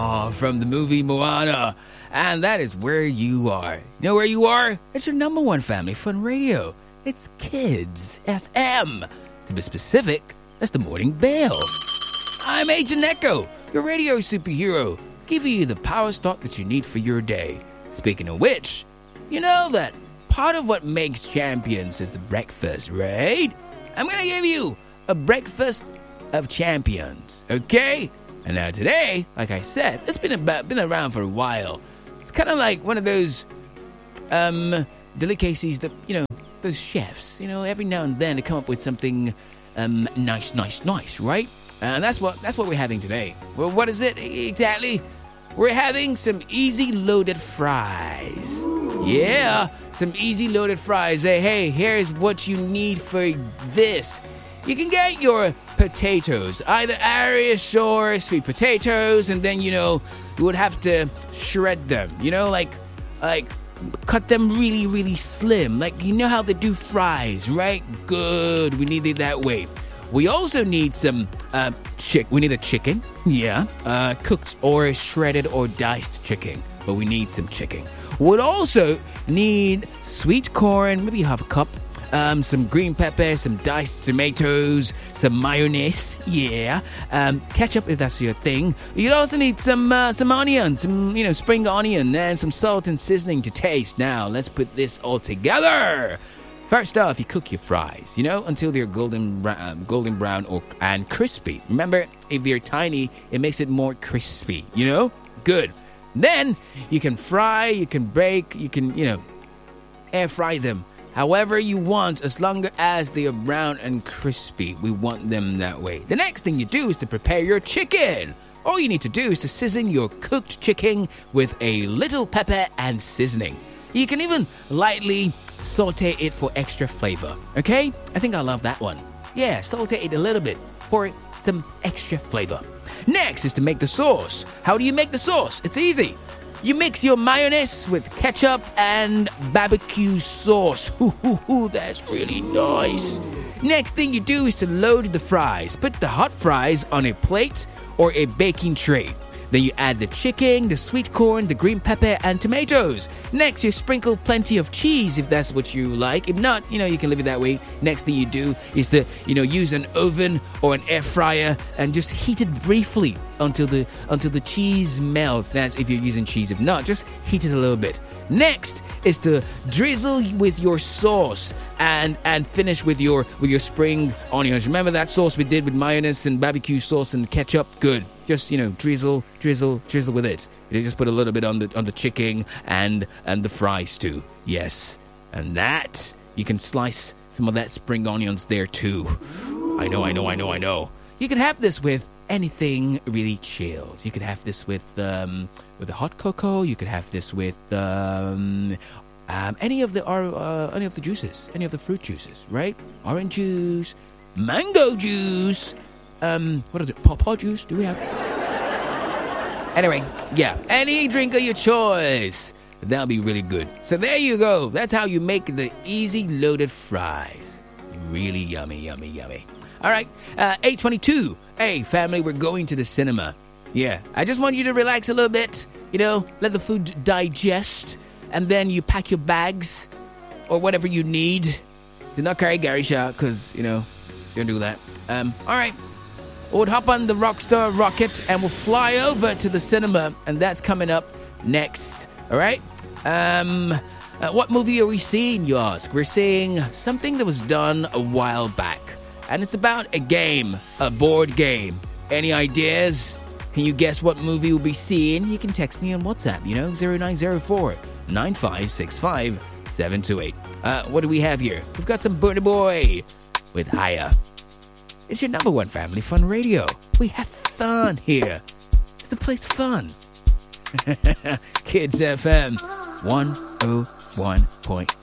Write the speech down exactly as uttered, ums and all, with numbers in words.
Oh, from the movie Moana. And that is Where You Are. You know where you are? It's your number one family fun radio. It's Kids F M. To be specific, that's the Morning Bell. I'm Agent Echo, your radio superhero, giving you the power stock that you need for your day. Speaking of which, you know that part of what makes champions is the breakfast, right? I'm going to give you a breakfast of champions, okay? And now today, like I said, it's been about, been around for a while. It's kind of like one of those um, delicacies that, you know, those chefs, you know, every now and then they come up with something um, nice, nice, nice, right? And that's what that's what we're having today. Well, what is it exactly? We're having some easy loaded fries. Yeah, some easy loaded fries. Hey, hey, here's what you need for this. You can get your potatoes, either Irish or sweet potatoes, and then, you know, you would have to shred them, you know, like, like, cut them really, really slim, like, you know how they do fries, right? Good, we need it that way. We also need some, uh, chick, we need a chicken, yeah, uh, cooked or shredded or diced chicken, but we need some chicken. We'd also need sweet corn, maybe half a cup, Um, some green pepper, some diced tomatoes, some mayonnaise, yeah, um, ketchup if that's your thing. You'd also need some uh, some onion, some, you know, spring onion, and some salt and seasoning to taste. Now, let's put this all together. First off, you cook your fries, you know, until they're golden, uh, golden brown or and crispy. Remember, if they're tiny, it makes it more crispy, you know? Good. Then, you can fry, you can bake, you can, you know, air fry them. However you want, as long as they are brown and crispy. We want them that way. The next thing you do is to prepare your chicken. All you need to do is to season your cooked chicken with a little pepper and seasoning. You can even lightly saute it for extra flavor. Okay? I think I love that one. Yeah, saute it a little bit for some extra flavor. Next is to make the sauce. How do you make the sauce? It's easy. You mix your mayonnaise with ketchup and barbecue sauce. Ooh, ooh, ooh, that's really nice. Next thing you do is to load the fries. Put the hot fries on a plate or a baking tray. Then you add the chicken, the sweet corn, the green pepper, and tomatoes. Next, you sprinkle plenty of cheese if that's what you like. If not, you know, you can leave it that way. Next thing you do is to, you know, use an oven or an air fryer and just heat it briefly until the until the cheese melts. That's if you're using cheese. If not, just heat it a little bit. Next is to drizzle with your sauce and and finish with your with your spring onions. Remember that sauce we did with mayonnaise and barbecue sauce and ketchup? Good. Just, you know, drizzle, drizzle, drizzle with it. You just put a little bit on the on the chicken and and the fries too. Yes. And that, you can slice some of that spring onions there too. I know, I know, I know, I know. You can have this with anything really chilled. You could have this with um, with a hot cocoa. You could have this with um, um, any of the uh, any of the juices, any of the fruit juices, right? Orange juice, mango juice. Um, what is it? Pawpaw juice? Do we have? Anyway, yeah, any drink of your choice. That'll be really good. So there you go. That's how you make the easy loaded fries. Really yummy, yummy, yummy. All right, uh, eight twenty-two. Hey, family, we're going to the cinema. Yeah, I just want you to relax a little bit. You know, let the food digest. And then you pack your bags or whatever you need. Do not carry Gary Shaw because, you know, don't do that. Um, all right. We'll hop on the Rockstar rocket and we'll fly over to the cinema. And that's coming up next. All right? Um, uh, what movie are we seeing, you ask? We're seeing something that was done a while back. And it's about a game, a board game. Any ideas? Can you guess what movie we'll be seeing? You can text me on WhatsApp, you know, zero nine zero four, nine five six five, seven two eight. Uh, what do we have here? We've got some Burna Boy with Higher. It's your number one family fun radio. We have fun here. It's the place fun. Kids F M one oh one point